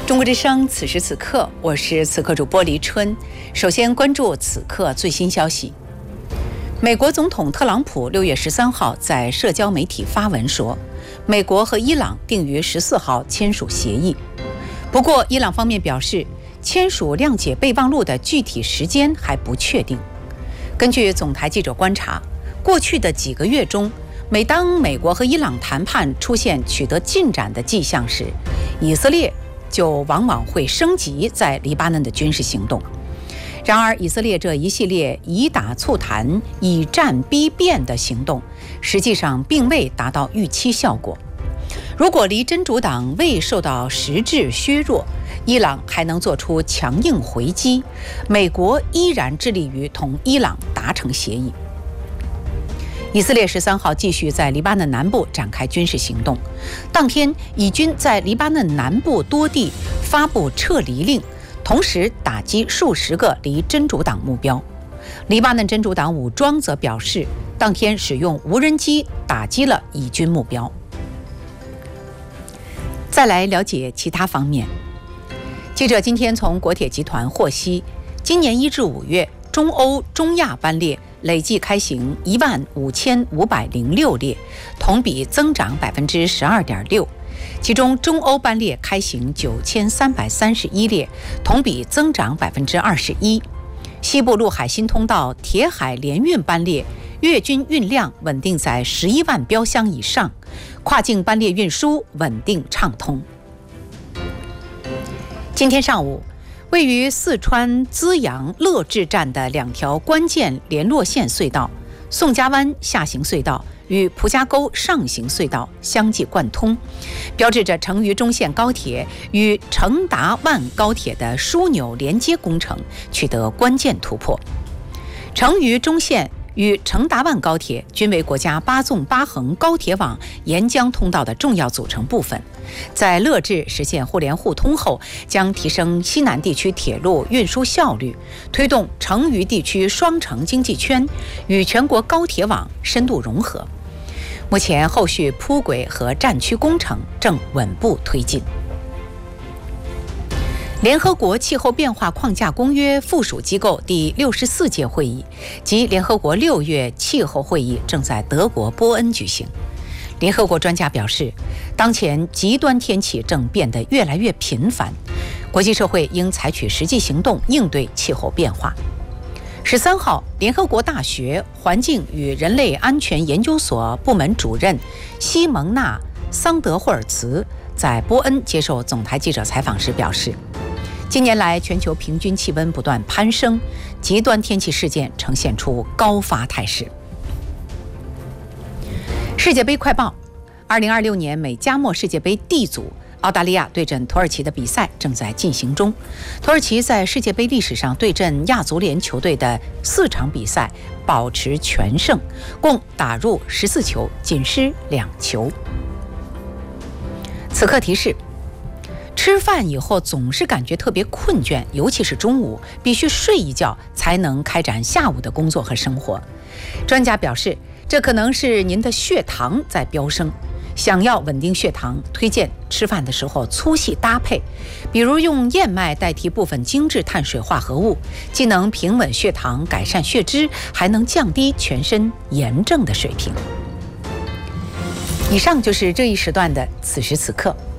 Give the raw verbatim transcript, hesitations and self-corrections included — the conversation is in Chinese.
中国之声，此时此刻，我是此刻主播黎春。首先关注此刻最新消息。美国总统特朗普六月十三号在社交媒体发文说，美国和伊朗定于十四号签署协议。不过，伊朗方面表示，签署谅解备忘录的具体时间还不确定。根据总台记者观察，过去的几个月中，每当美国和伊朗谈判出现取得进展的迹象时，以色列就往往会升级在黎巴嫩的军事行动。然而，以色列这一系列以打促谈、以战逼变的行动，实际上并未达到预期效果。如果离真主党未受到实质削弱，伊朗还能做出强硬回击，美国依然致力于同伊朗达成协议。以色列十三号继续在黎巴嫩南部展开军事行动，当天以军在黎巴嫩南部多地发布撤离令，同时打击数十个离真主党目标。黎巴嫩真主党武装则表示，当天使用无人机打击了以军目标。再来了解其他方面。记者今天从国铁集团获悉，今年一至五月，中欧、中亚班列累计开行一万五千五百零六列，同比增长百分之十二点六。其中，中欧班列开行九千三百三十一列，同比增长百分之二十一。西部陆海新通道铁海联运班列月均运量稳定在十一万标箱以上，跨境班列运输稳定畅通。今天上午，位于四川资阳乐至站的两条关键联络线隧道——宋家湾下行隧道与蒲家沟上行隧道相继贯通，标志着成渝中线高铁与成达万高铁的枢纽连接工程取得关键突破。成渝中线与成达万高铁均为国家八纵八横高铁网沿江通道的重要组成部分，在乐至实现互联互通后，将提升西南地区铁路运输效率，推动成渝地区双城经济圈与全国高铁网深度融合。目前，后续铺轨和站区工程正稳步推进。联合国气候变化框架公约附属机构第六十四届会议及联合国六月气候会议正在德国波恩举行。联合国专家表示，当前极端天气正变得越来越频繁，国际社会应采取实际行动应对气候变化。十三号，联合国大学环境与人类安全研究所部门主任西蒙娜·桑德霍尔茨在波恩接受总台记者采访时表示，近年来全球平均气温不断攀升，极端天气事件呈现出高发态势。世界杯快报：二零二六年美加墨世界杯 D 组，澳大利亚对阵土耳其的比赛正在进行中。土耳其在世界杯历史上对阵亚足联球队的四场比赛保持全胜，共打入十四球，仅失两球。此刻提示：吃饭以后总是感觉特别困倦，尤其是中午，必须睡一觉才能开展下午的工作和生活。专家表示，这可能是您的血糖在飙升。想要稳定血糖，推荐吃饭的时候粗细搭配，比如用燕麦代替部分精致碳水化合物，既能平稳血糖、改善血脂，还能降低全身炎症的水平。以上就是这一时段的此时此刻。